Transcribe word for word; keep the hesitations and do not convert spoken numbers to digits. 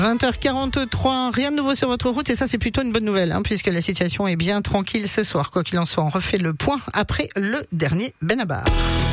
vingt heures quarante-trois, rien de nouveau sur votre route et ça c'est plutôt une bonne nouvelle hein, puisque la situation est bien tranquille ce soir. Quoi qu'il en soit, on refait le point après le dernier Benabar.